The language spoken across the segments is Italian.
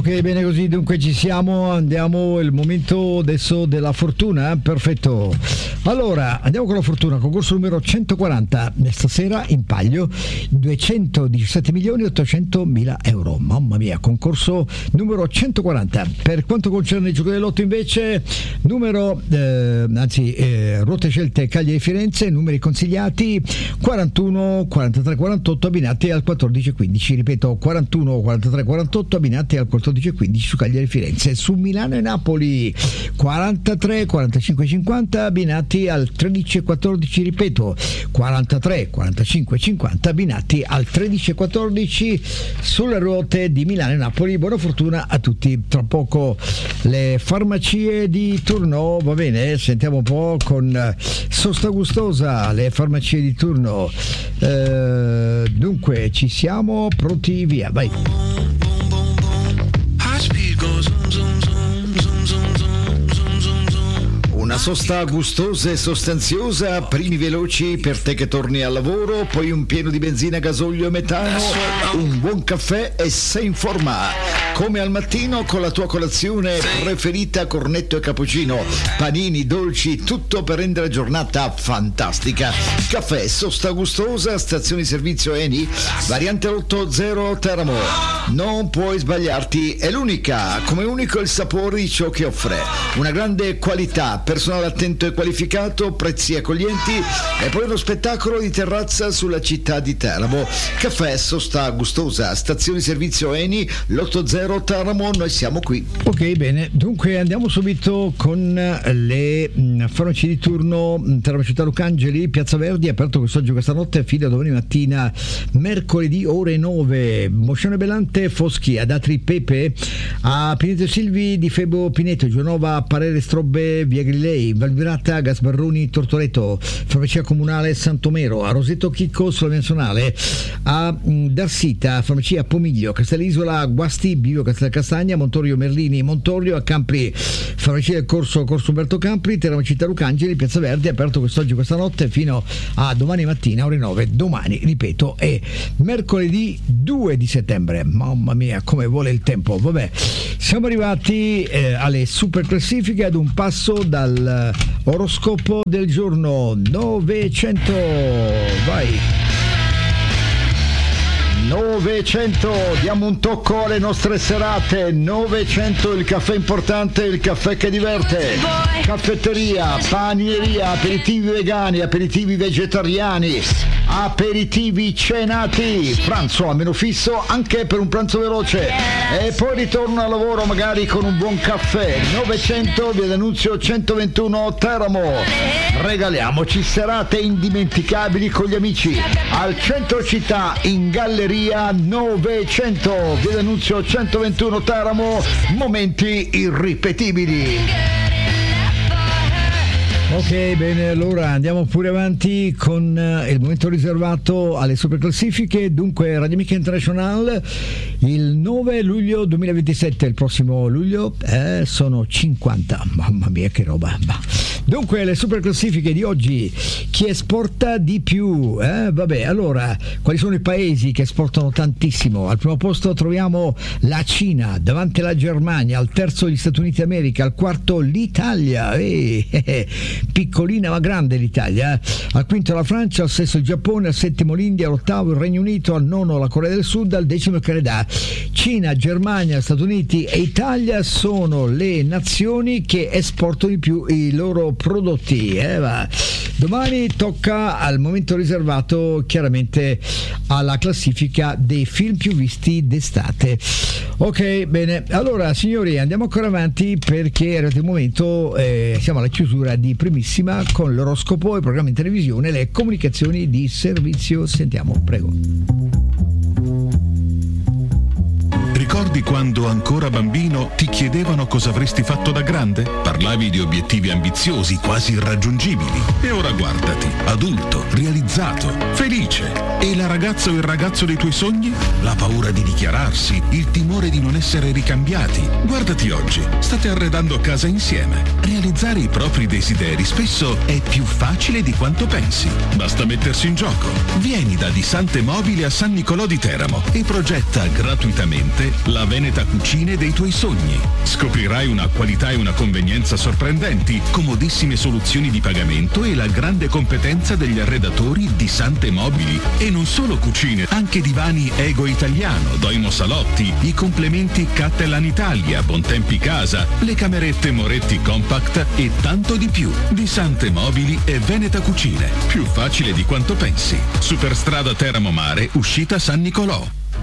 Ok, bene così, dunque ci siamo, andiamo, il momento adesso della fortuna, perfetto. Allora, andiamo con la fortuna, concorso numero 140, stasera in palio 217.800.000 euro, mamma mia, concorso numero 140. Per quanto concerne il gioco del lotto invece, ruote scelte Cagliari Firenze, numeri consigliati 41, 43, 48 abbinati al 14 15, ripeto 41, 43, 48 abbinati al 14 15 su Cagliari Firenze. Su Milano e Napoli 43, 45, 50 abbinati al 13 14, ripeto 43, 45, 50 abbinati al 13 14 sulle ruote di Milano e Napoli. Buona fortuna a tutti. Tra poco le farmacie di turno, va bene, sentiamo un po' con Sosta Gustosa, le farmacie di turno. Dunque ci siamo pronti, via, vai. Una sosta gustosa e sostanziosa, primi veloci per te che torni al lavoro, poi un pieno di benzina, gasolio e metano, un buon caffè e sei in forma. Come al mattino con la tua colazione preferita, cornetto e cappuccino, panini, dolci, tutto per rendere la giornata fantastica. Caffè Sosta Gustosa, stazione servizio Eni, variante 80 Teramo. Non puoi sbagliarti, è l'unica, come unico il sapore di ciò che offre. Una grande qualità, personale attento e qualificato, prezzi accoglienti e poi uno spettacolo di terrazza sulla città di Teramo. Caffè Sosta Gustosa, stazione servizio Eni, l'80 Teramo, noi siamo qui. Ok, bene, dunque andiamo subito con le farmacie di turno. Teramo Città Lucangeli, Piazza Verdi, aperto quest'oggi, questa notte fino a domani mattina, mercoledì ore 9. Mozione Belante Foschi, ad Atri Pepe, a Pineto Silvi di Febo Pineto, Giovanova Parere Strobbe, via Grilei, Valvirata Gasbarroni Tortoreto, farmacia comunale Santomero, a Roseto Chicco sulla Menzionale, a Darsita, farmacia Pomiglio, Castellisola Guasti, Bivio Castelcastagna, Montorio Merlini Montorio, a Campri, farmacia del Corso Umberto Campri, Teramo Città Lucangeli, Piazza Verdi, aperto quest'oggi, questa notte fino a domani mattina ore 9. Domani, ripeto, è mercoledì 2 di settembre. Mamma mia, come vuole il tempo. Vabbè, siamo arrivati alle super classifiche, ad un passo dal oroscopo del giorno 900. Vai 900, diamo un tocco alle nostre serate. 900, il caffè importante, il caffè che diverte. Caffetteria, panineria, aperitivi vegani, aperitivi vegetariani, aperitivi cenati, pranzo a meno fisso anche per un pranzo veloce e poi ritorno al lavoro magari con un buon caffè. 900, via D'Annunzio 121 Teramo. Regaliamoci serate indimenticabili con gli amici al centro città, in galleria 900, via D'Annunzio 121 Teramo. Momenti irripetibili. Ok, bene, allora andiamo pure avanti con il momento riservato alle super classifiche. Dunque, Radio Amica International, il 9 luglio 2027, il prossimo luglio, sono 50. Mamma mia, che roba. Dunque, le super classifiche di oggi: chi esporta di più? Vabbè, allora, quali sono i paesi che esportano tantissimo? Al primo posto troviamo la Cina, davanti alla Germania, al terzo gli Stati Uniti d'America, al quarto l'Italia, piccolina ma grande l'Italia, al quinto la Francia, al sesto il Giappone, al settimo l'India, all'ottavo il Regno Unito, al nono la Corea del Sud, al decimo il Canada. Cina, Germania, Stati Uniti e Italia sono le nazioni che esportano di più i loro prodotti. Domani tocca al momento riservato chiaramente alla classifica dei film più visti d'estate. Ok, bene, allora signori, andiamo ancora avanti perché è arrivato il momento, siamo alla chiusura di Primissima con l'oroscopo, il programma in televisione, le comunicazioni di servizio. Sentiamo, prego. Ricordi quando ancora bambino ti chiedevano cosa avresti fatto da grande? Parlavi di obiettivi ambiziosi, quasi irraggiungibili. E ora guardati, adulto, realizzato, felice. E la ragazza o il ragazzo dei tuoi sogni? La paura di dichiararsi, il timore di non essere ricambiati. Guardati oggi, state arredando casa insieme. Realizzare i propri desideri spesso è più facile di quanto pensi. Basta mettersi in gioco. Vieni da Di Sante Mobili a San Nicolò di Teramo e progetta gratuitamente la Veneta Cucine dei tuoi sogni. Scoprirai una qualità e una convenienza sorprendenti, comodissime soluzioni di pagamento e la grande competenza degli arredatori di Sante Mobili. E non solo cucine, anche divani Ego Italiano, Doimo Salotti, i complementi Cattelan Italia, Bontempi Casa, le camerette Moretti Compact e tanto di più. Di Sante Mobili e Veneta Cucine. Più facile di quanto pensi. Superstrada Teramo Mare, uscita San Nicolò.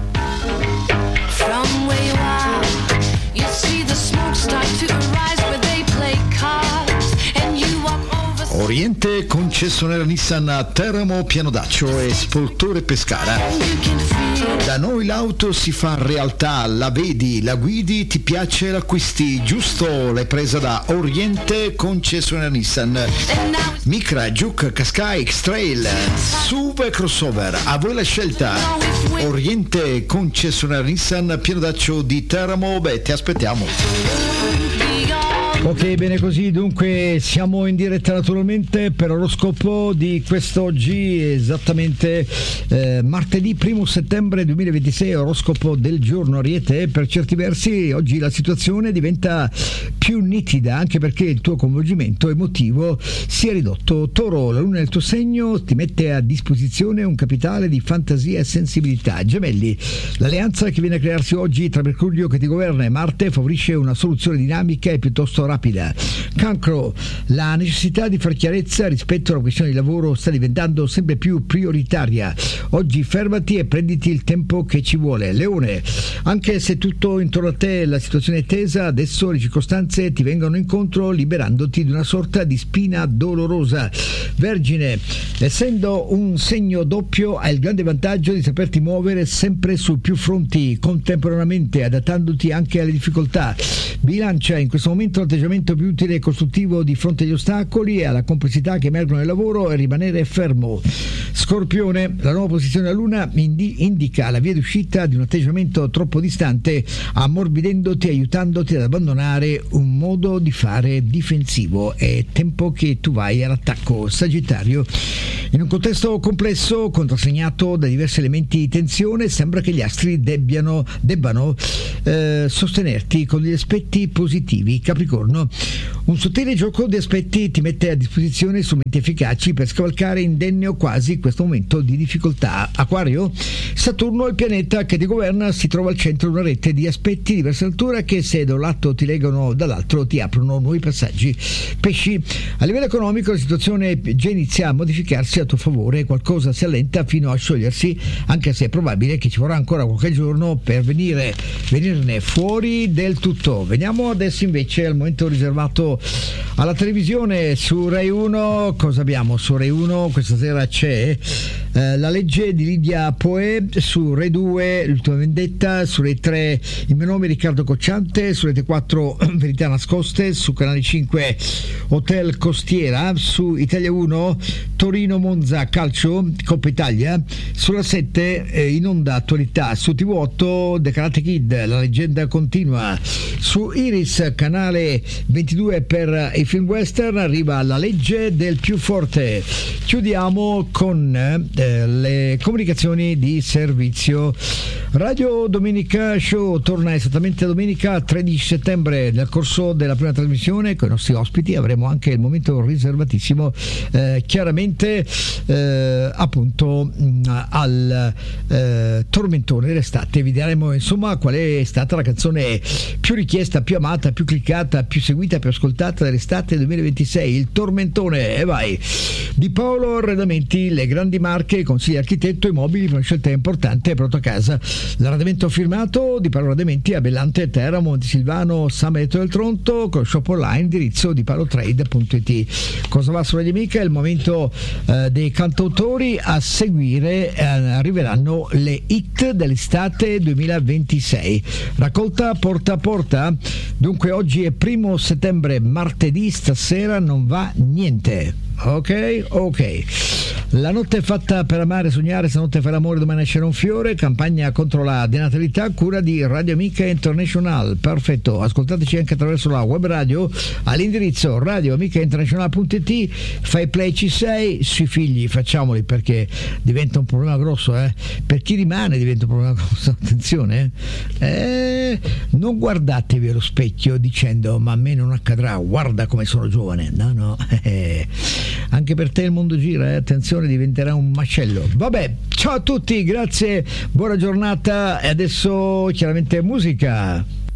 From where you are, you see the smoke start to arise where they play cards and you walk over. Oriente, concessionaria Nissan a Teramo, Pianodaccio e Spoltore Pescara. Da noi l'auto si fa realtà, la vedi, la guidi, ti piace, l'acquisti, giusto? L'hai presa da Oriente, concessionaria Nissan. Micra, Juke, Qashqai, X-Trail, SUV e crossover, a voi la scelta. Oriente, concessionaria Nissan, Pianodaccio di Teramo, ti aspettiamo. Ok, bene così, dunque siamo in diretta naturalmente per l'oroscopo di quest'oggi, esattamente martedì 1 settembre 2026, oroscopo del giorno Ariete. Per certi versi oggi la situazione diventa più nitida, anche perché il tuo coinvolgimento emotivo si è ridotto. Toro, la luna nel tuo segno ti mette a disposizione un capitale di fantasia e sensibilità. Gemelli, l'alleanza che viene a crearsi oggi tra Mercurio che ti governa e Marte favorisce una soluzione dinamica e piuttosto rapida. Cancro, la necessità di far chiarezza rispetto alla questione di lavoro sta diventando sempre più prioritaria. Oggi fermati e prenditi il tempo che ci vuole. Leone, anche se tutto intorno a te la situazione è tesa, adesso le circostanze ti vengono incontro liberandoti di una sorta di spina dolorosa. Vergine, essendo un segno doppio hai il grande vantaggio di saperti muovere sempre su più fronti contemporaneamente, adattandoti anche alle difficoltà. Bilancia, in questo momento l'atteggiamento più utile e costruttivo di fronte agli ostacoli e alla complessità che emergono nel lavoro è rimanere fermo. Scorpione, la nuova posizione della Luna indica la via d'uscita di un atteggiamento troppo distante, ammorbidendoti e aiutandoti ad abbandonare un modo di fare difensivo. È tempo che tu vai all'attacco. Sagittario, in un contesto complesso, contrassegnato da diversi elementi di tensione, sembra che gli astri debbano sostenerti con degli aspetti positivi. Capricorno, un sottile gioco di aspetti ti mette a disposizione strumenti efficaci per scavalcare indenni o quasi questo momento di difficoltà. Acquario, Saturno, il pianeta che ti governa, si trova al centro di una rete di aspetti di diversa natura che se da un lato ti legano, dall'altro ti aprono nuovi passaggi. Pesci, a livello economico la situazione già inizia a modificarsi a tuo favore, qualcosa si allenta fino a sciogliersi, anche se è probabile che ci vorrà ancora qualche giorno per venirne fuori del tutto. Veniamo adesso invece al momento riservato alla televisione. Su Rai 1 cosa abbiamo? Su Rai 1 questa sera c'è La legge di Lidia Poe, su Rai 2 L'ultima vendetta, su Rai 3 Il mio nome Riccardo Cocciante, su Rete 4 Verità nascoste, su Canale 5 Hotel Costiera, su Italia 1 Torino Monza Calcio Coppa Italia, sulla 7 in onda attualità, su TV8 The Karate Kid, la leggenda continua, su Iris Canale 22 per i film western arriva La legge del più forte. Chiudiamo con le comunicazioni di servizio. Radio Domenica Show torna esattamente domenica 13 settembre. Nel corso della prima trasmissione con i nostri ospiti avremo anche il momento riservatissimo chiaramente appunto al tormentone dell'estate. Vi diremo insomma qual è stata la canzone più richiesta, più amata, più cliccata, più seguita, più ascoltata dell'estate 2026, il tormentone. E vai, di Paolo Arredamenti, le grandi marche, consigli architetto, immobili per una scelta importante pronto a casa. L'arredamento firmato di Paolo Arredamenti a Bellante, Teramo, Montesilvano, San Benedetto del Tronto, con shop online, indirizzo di paolotrade.it. Cosa va su Radio Amica? È il momento dei cantautori. A seguire arriveranno le hit dell'estate 2026, raccolta porta a porta. Dunque oggi è 1 settembre, martedì, stasera non va niente. Ok. La notte è fatta per amare, sognare, stanotte fa l'amore, domani nascerà un fiore, campagna contro la denatalità, cura di Radio Amica International. Perfetto, ascoltateci anche attraverso la web radio all'indirizzo radioamicainternazionale.it. Fai play, ci sei, sui figli facciamoli, perché diventa un problema grosso, per chi rimane diventa un problema grosso, attenzione, non guardatevi allo specchio dicendo ma a me non accadrà, guarda come sono giovane, no, anche per te il mondo gira, attenzione, diventerà un macello. Vabbè, ciao a tutti, grazie, buona giornata e adesso chiaramente musica.